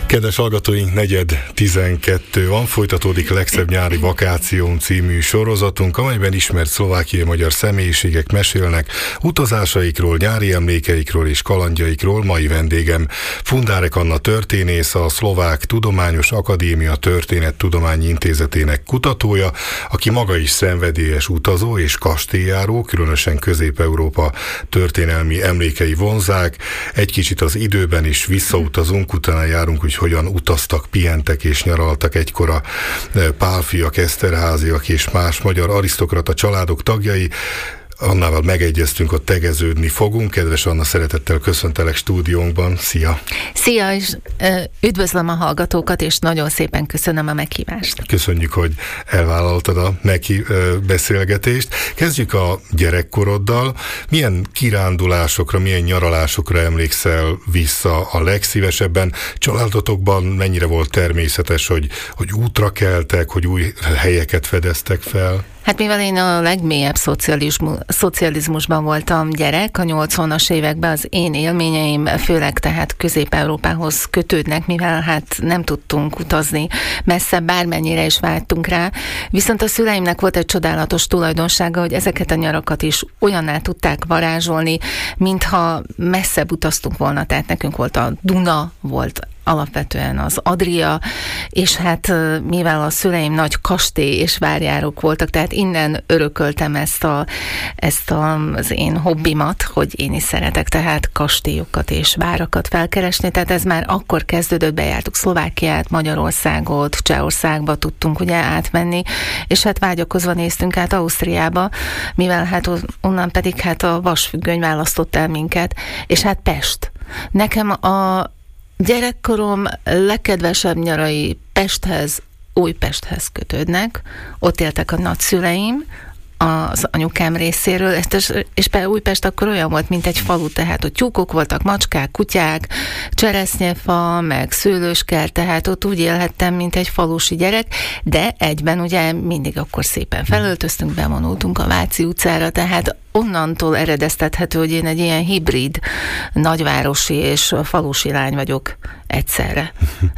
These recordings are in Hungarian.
Kedves hallgatóink, 4:12 van, folytatódik Legszebb nyári vakáción című sorozatunk, amelyben ismert szlovákiai magyar személyiségek mesélnek utazásaikról, nyári emlékeikről és kalandjaikról. Mai vendégem Fundárek Anna történész, a Szlovák Tudományos Akadémia Történettudományi Intézetének kutatója, aki maga is szenvedélyes utazó és kastélyjáró, különösen Közép-Európa történelmi emlékei vonzák. Egy kicsit az időben is visszautazunk, utána járunk, hogy hogyan utaztak, pihentek és nyaraltak egykor a Pálffyak, Eszterházyak és más magyar arisztokrata családok tagjai. Annával megegyeztünk, hogy tegeződni fogunk. Kedves Anna, szeretettel köszöntelek stúdiónkban. Szia! Szia, és üdvözlöm a hallgatókat, és nagyon szépen köszönöm a meghívást. Köszönjük, hogy elvállaltad a beszélgetést. Kezdjük a gyerekkoroddal. Milyen kirándulásokra, milyen nyaralásokra emlékszel vissza a legszívesebben? Családotokban mennyire volt természetes, hogy útra keltek, hogy új helyeket fedeztek fel? Hát mivel én a legmélyebb szocializmusban voltam gyerek, a 80-as években az én élményeim főleg tehát Közép-Európához kötődnek, mivel hát nem tudtunk utazni messze, bármennyire is vágytunk rá. Viszont a szüleimnek volt egy csodálatos tulajdonsága, hogy ezeket a nyarakat is olyanná tudták varázsolni, mintha messzebb utaztunk volna, tehát nekünk volt a Duna, volt alapvetően az Adria, és hát mivel a szüleim nagy kastély és várjárók voltak, tehát innen örököltem ezt az én hobbimat, hogy én is szeretek tehát kastélyokat és várakat felkeresni, tehát ez már akkor kezdődött, bejártuk Szlovákiát, Magyarországot, Csehországba tudtunk ugye átmenni, és hát vágyakozva néztünk át Ausztriába, mivel hát onnan pedig hát a vasfüggöny választott el minket, és hát Pest. Nekem a gyerekkorom legkedvesebb nyarai Pesthez, Újpesthez kötődnek. Ott éltek a nagyszüleim, az anyukám részéről, és Újpest akkor olyan volt, mint egy falu, tehát ott tyúkok voltak, macskák, kutyák, cseresznyefa, meg szőlőskert, tehát ott úgy élhettem, mint egy falusi gyerek, de egyben ugye mindig akkor szépen felöltöztünk, bevonultunk a Váci utcára, tehát onnantól eredeztethető, hogy én egy ilyen hibrid nagyvárosi és falusi lány vagyok egyszerre.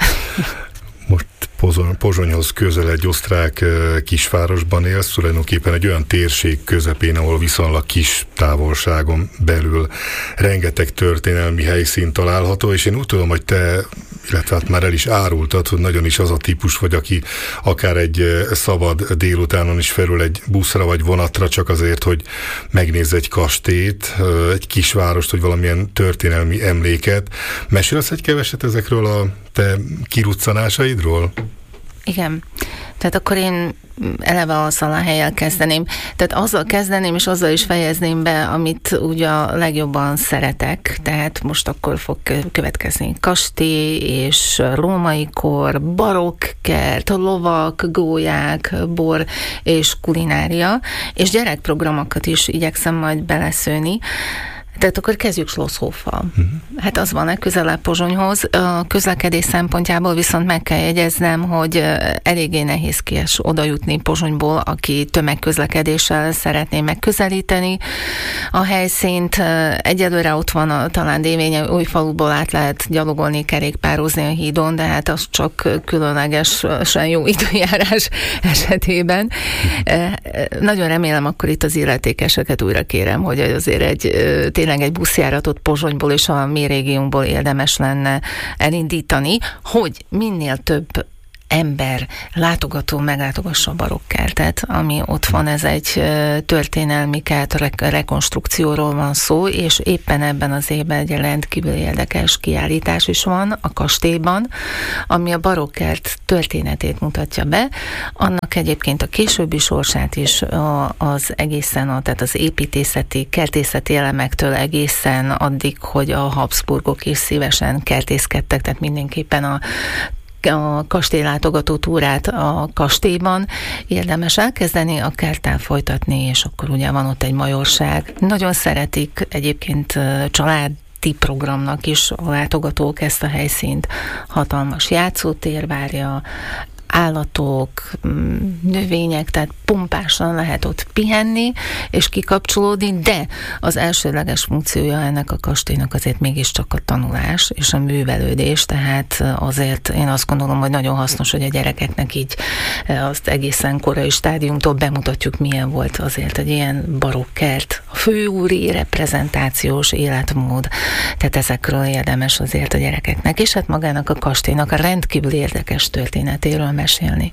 Most Pozsonyhoz közel egy osztrák kisvárosban élsz, tulajdonképpen egy olyan térség közepén, ahol viszonylag kis távolságon belül rengeteg történelmi helyszín található, és én úgy tudom, hogy te, illetve hát már el is árultad, hogy nagyon is az a típus vagy, aki akár egy szabad délutánon is felül egy buszra vagy vonatra csak azért, hogy megnézz egy kastélyt, egy kisvárost, vagy valamilyen történelmi emléket. Mesélsz egy keveset ezekről a te kiruccanásaidról? Igen. Tehát akkor én eleve azzal a hellyel kezdeném. Tehát azzal kezdeném, és azzal is fejezném be, amit ugye a legjobban szeretek. Tehát most akkor fog következni kastély és római kor, barokkert, lovak, gólyák, bor és kulinária, és gyerekprogramokat is igyekszem majd beleszőni. Tehát akkor kezdjük Schlosshoffal. Hát az van közelebb Pozsonyhoz. A közlekedés szempontjából viszont meg kell jegyeznem, hogy eléggé nehézkes oda jutni Pozsonyból, aki tömegközlekedéssel szeretné megközelíteni a helyszínt. Egyelőre ott van talán Dévényi Újfaluból át lehet gyalogolni, kerékpározni a hídon, de hát az csak különlegesen jó időjárás esetében. Nagyon remélem, akkor itt az illetékeseket újra kérem, hogy azért tényleg egy buszjáratot Pozsonyból és a mi régiónkból érdemes lenne elindítani, hogy minél több ember, látogató meglátogassa a barokkertet, ami ott van, ez egy történelmi rekonstrukcióról van szó, és éppen ebben az évben egy rendkívül érdekes kiállítás is van a kastélyban, ami a barokkert történetét mutatja be. Annak egyébként a későbbi sorsát is az egészen, tehát az építészeti, kertészeti elemektől egészen addig, hogy a Habsburgok is szívesen kertészkedtek, tehát mindenképpen a kastélylátogató túrát a kastélyban érdemes elkezdeni, a kerttel folytatni, és akkor ugye van ott egy majorság. Nagyon szeretik egyébként családi programnak is a látogatók ezt a helyszínt. Hatalmas játszótér várja, állatok, növények, tehát pompásan lehet ott pihenni és kikapcsolódni, de az elsődleges funkciója ennek a kastélynak azért mégiscsak a tanulás és a művelődés, tehát azért én azt gondolom, hogy nagyon hasznos, hogy a gyerekeknek így azt egészen korai stádiumtól bemutatjuk, milyen volt azért egy ilyen barokkert, a főúri reprezentációs életmód, tehát ezekről érdemes azért a gyerekeknek, és hát magának a kastélynak a rendkívül érdekes történetéről mesélni.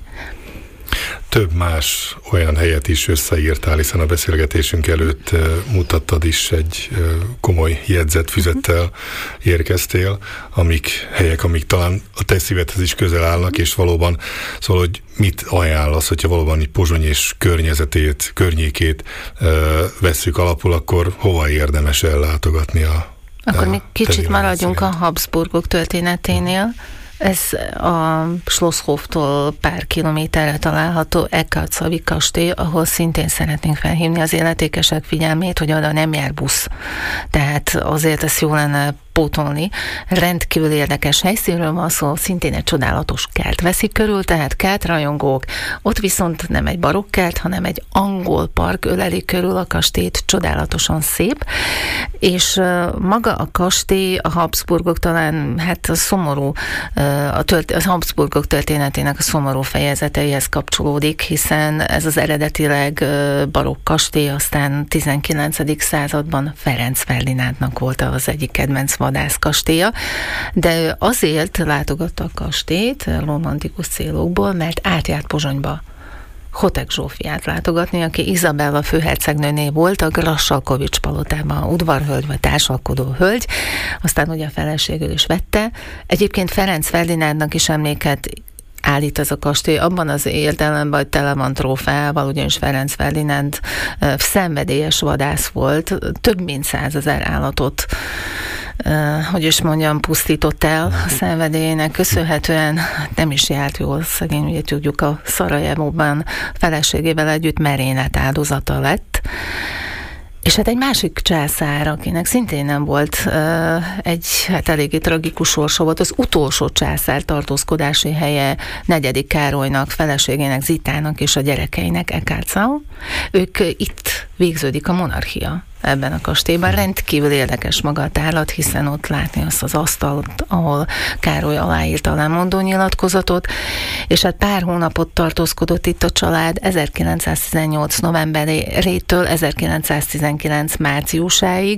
Több más olyan helyet is összeírtál, hiszen a beszélgetésünk előtt mutattad is, egy komoly jegyzetfüzettel érkeztél, helyek, amik talán a te szívedhez is közel állnak, és valóban, szóval, hogy mit ajánlasz, hogyha valóban így Pozsony és környékét vesszük alapul, akkor hova érdemes ellátogatni Akkor még kicsit maradjunk a Habsburgok történeténél. Ez a Schlosshofttól pár kilométerre található Eckartszavi kastély, ahol szintén szeretnénk felhívni az illetékesek figyelmét, hogy oda nem jár busz. Tehát azért ezt jó lenne pótolni. Rendkívül érdekes helyszínről van szó, szintén egy csodálatos kert veszik körül, tehát kertrajongók. Ott viszont nem egy barokk kert, hanem egy angol park öleli körül a kastélyt, csodálatosan szép. És maga a kastély, a Habsburgok talán, hát a szomorú, a Habsburgok történetének a szomorú fejezeteihez kapcsolódik, hiszen ez az eredetileg barokk kastély, aztán 19. században Ferenc Ferdinándnak volt az egyik kedvenc vadászkastélya, de azért látogatta a kastélyt romantikus célokból, mert átjárt Pozsonyba Hotek Zsófiát látogatni, aki Izabella főhercegnőné volt a Grassalkovics palotában, udvarhölgy vagy társalkodó hölgy, aztán ugye a feleségül is vette. Egyébként Ferenc Ferdinándnak is emléket állít ez a kastély, abban az értelemben, hogy tele van trófeával, ugyanis Ferenc Ferdinánd szenvedélyes vadász volt, több mint 100 000 állatot hogy is mondjam, pusztított el a szenvedélyének köszönhetően, nem is járt jól, szegény, ugye tudjuk, a Szarajevóban feleségével együtt merénylet áldozata lett. És hát egy másik császár, akinek szintén nem volt egy eléggé tragikus sorsa volt, az utolsó császár tartózkodási helye 4. Károlynak, feleségének, Zitának és a gyerekeinek, Eckartszau. Ők itt végződik a monarchia ebben a kastélyban. Rendkívül érdekes maga a tárlat, hiszen ott látni azt az asztalt, ahol Károly aláírta a lemondó nyilatkozatot, és hát pár hónapot tartózkodott itt a család 1918 novemberétől 1919 márciusáig,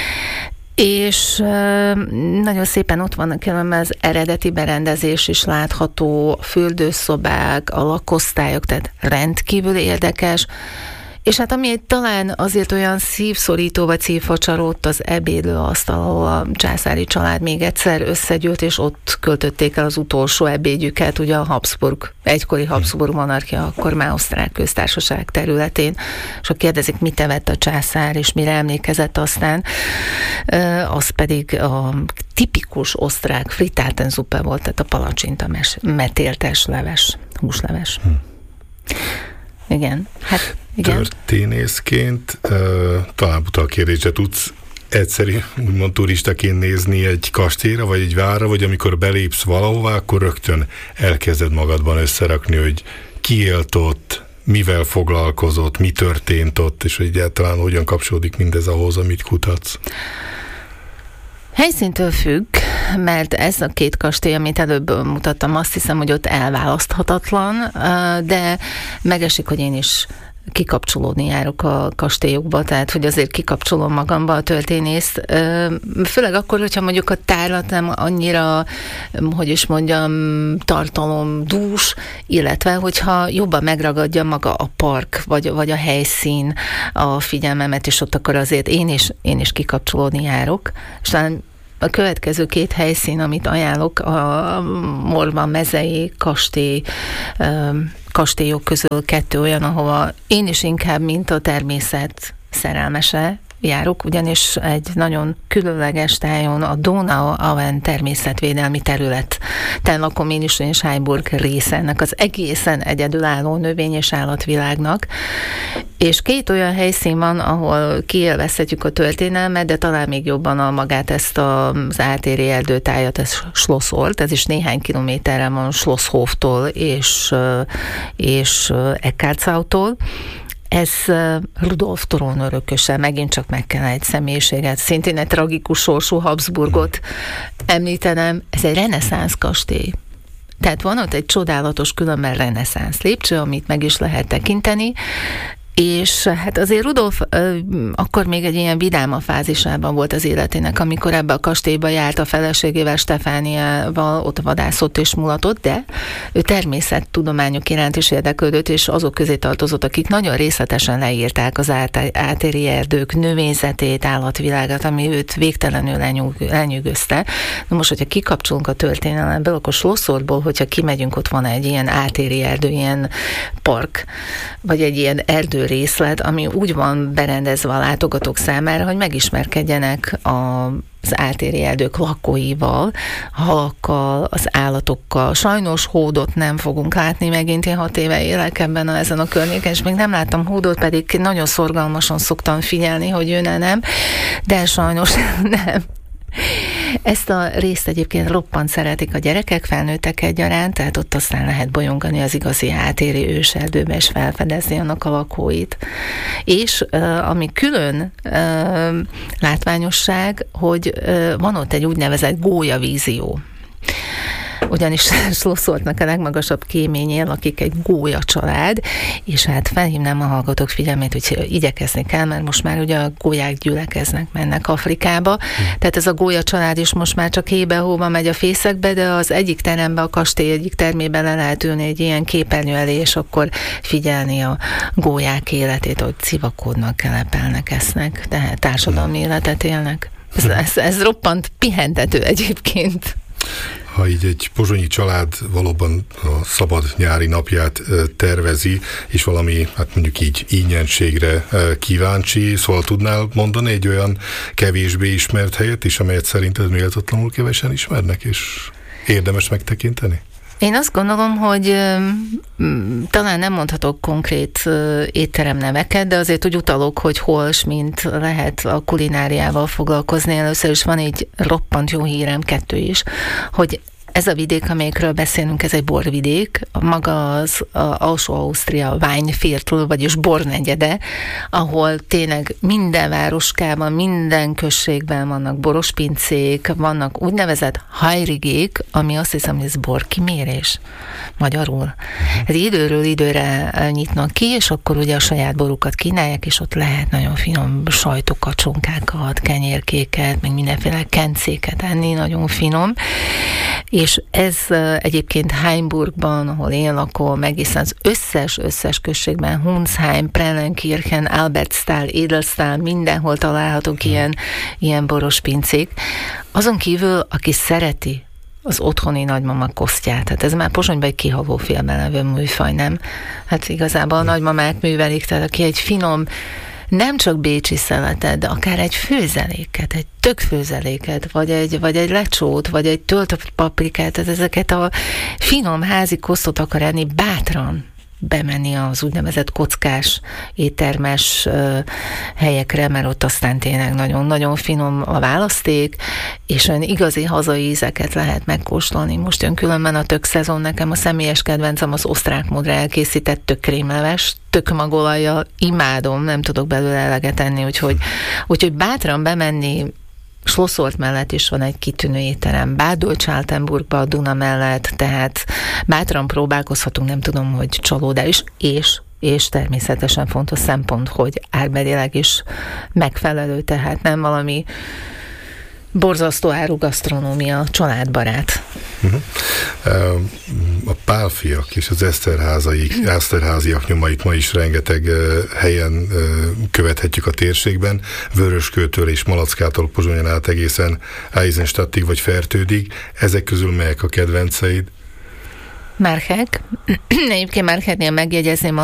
és nagyon szépen ott vannak különben az eredeti berendezés is látható, a fürdőszobák, a lakosztályok, tehát rendkívül érdekes. És hát ami talán azért olyan szívszorító vagy szívfacsaró, ott az ebédlőasztal, ahol a császári család még egyszer összegyűlt, és ott költötték el az utolsó ebédjüket, ugye a egykori Habsburg monarchia, akkor már osztrák köztársaság területén, és ha kérdezik, mit evett a császár, és mire emlékezett aztán, az pedig a tipikus osztrák fritátenzuppe volt, tehát a palacsinta metéltes leves, húsleves. Igen, hát igen. Történészként talán utal kérdésre tudsz egyszerű, úgymond turistaként nézni egy kastélyra, vagy egy várra, vagy amikor belépsz valahová, akkor rögtön elkezded magadban összerakni, hogy ki élt ott, mivel foglalkozott, mi történt ott, és egyáltalán hogyan kapcsolódik mindez ahhoz, amit kutatsz? Helyszíntől függ, mert ez a két kastély, amit előbb mutattam, azt hiszem, hogy ott elválaszthatatlan, de megesik, hogy én is kikapcsolódni járok a kastélyokba, tehát hogy azért kikapcsolom magamba a történészt. Főleg akkor, hogyha mondjuk a tárlat nem annyira, hogy is mondjam, tartalomdús, illetve hogyha jobban megragadja maga a park, vagy a helyszín a figyelmemet, és ott akkor azért én is kikapcsolódni járok. És talán a következő két helyszín, amit ajánlok, a Morvan mezei kastélyok közül 2 olyan, ahova én is inkább, mint a természet szerelmese, járok, ugyanis egy nagyon különleges tájon, a Donauauen természetvédelmi területen lakom én is, és Hainburg része ennek az egészen egyedülálló növény- és állatvilágnak. És 2 olyan helyszín van, ahol kiélvezhetjük a történelmet, de talán még jobban magát ezt az ártéri erdőtájat, ez Schlossort, ez is néhány kilométerre van Schlosshofttól és Eckartsautól. Ez Rudolf trón örököse, megint csak meg kell egy személyiséget, szintén egy tragikus sorsú Habsburgot említenem, ez egy reneszánsz kastély. Tehát van ott egy csodálatos, különben reneszánsz lépcső, amit meg is lehet tekinteni, és hát azért Rudolf akkor még egy ilyen vidáma fázisában volt az életének, amikor ebbe a kastélyba járt a feleségével, Stefániával, ott vadászott és mulatott, de ő természettudományok iránt is érdeklődött, és azok közé tartozott, akik nagyon részletesen leírták az ártéri erdők növényzetét, állatvilágát, ami őt végtelenül lenyűgözte. Na most, hogyha kikapcsolunk a történelemből, akkor Schlossortból, hogyha kimegyünk, ott van egy ilyen ártéri erdő, ilyen park, vagy egy ilyen erdő részlet, ami úgy van berendezve a látogatók számára, hogy megismerkedjenek az ártéri erdők lakóival, halakkal, az állatokkal. Sajnos hódot nem fogunk látni, megint én 6 éve élek ezen a környéken, és még nem láttam hódot, pedig nagyon szorgalmasan szoktam figyelni, hogy jön-e nem, de sajnos nem. Ezt a részt egyébként roppant szeretik a gyerekek, felnőttek egyaránt, tehát ott aztán lehet bolyongani az igazi ártéri őserdőbe, és felfedezni annak a lakóit. És ami külön látványosság, hogy van ott egy úgynevezett gólyavízió. Ugyanis Schlossortnak a legmagasabb kéményél lakik egy gólya család, és hát felhívnám a hallgatók figyelmét, hogy igyekezni kell, mert most már ugye a gólyák gyülekeznek, mennek Afrikába, tehát ez a gólya család is most már csak hébe-hóba megy a fészekbe, de az egyik terembe, a kastély egyik termében le lehet ülni egy ilyen képernyő elé, és akkor figyelni a gólyák életét, hogy civakodnak, kelepelnek, esznek, tehát társadalmi életet élnek. Ez roppant pihentető egyébként. Ha így egy pozsonyi család valóban a szabad nyári napját tervezi, és valami, hát mondjuk így ingyenségre kíváncsi, szóval tudnál mondani egy olyan kevésbé ismert helyet is, amelyet szerinted méltatlanul kevesen ismernek, és érdemes megtekinteni? Én azt gondolom, hogy talán nem mondhatok konkrét étteremneveket, de azért úgy utalok, hogy hol s mint lehet a kulináriával foglalkozni. Először is van egy roppant jó hírem, 2 is, hogy ez a vidék, amelyikről beszélünk, ez egy borvidék, maga az Alsó-Ausztria Weinviertel, vagyis bornegyede, ahol tényleg minden városkában, minden községben vannak borospincék, vannak úgynevezett hajrigék, ami azt hiszem, hogy ez borkimérés magyarul. Ez időről időre nyitnak ki, és akkor ugye a saját borukat kínálják, és ott lehet nagyon finom sajtokat, csonkákat, kenyérkéket, meg mindenféle kencéket enni, nagyon finom. És ez egyébként Hainburgban, ahol én lakom, egészen az összes községben, Hunsheim, Prellenkirchen, Albertsthal, Edelstahl, mindenhol találhatók ilyen boros pincék. Azon kívül, aki szereti az otthoni nagymama kosztját, hát ez már Pozsonyban egy kihaló félben levő műfaj, nem? Hát igazából a nagymamák művelik, tehát aki egy finom, nem csak bécsi szeletet, de akár egy főzeléket, egy tökfőzeléket, vagy egy lecsót, vagy egy töltött paprikát, tehát ezeket a finom házi kosztot akar enni, bátran bemenni az úgynevezett kockás éttermes helyekre, mert ott aztán tényleg nagyon-nagyon finom a választék, és olyan igazi hazai ízeket lehet megkóstolni. Most jön különben a tök szezon, nekem a személyes kedvencem az osztrák módra elkészített tökkrémleves, tökmagolajjal, imádom, nem tudok belőle eleget enni, úgyhogy bátran bemenni. Schlossort mellett is van egy kitűnő étterem, Bad Deutsch-Altenburgba, a Duna mellett, tehát bátran próbálkozhatunk, nem tudom, hogy csalódás is, és természetesen fontos szempont, hogy árbelileg is megfelelő, tehát nem valami borzasztó áru gasztronómia, családbarát. A Pálfiak és az Eszterháziak nyomait ma is rengeteg helyen követhetjük a térségben, Vöröskőtől és Malackától Pozsonyon át egészen Eisenstadtig vagy Fertődig. Ezek közül melyek a kedvenceid? Márhek. Egyébként Márheknél megjegyezném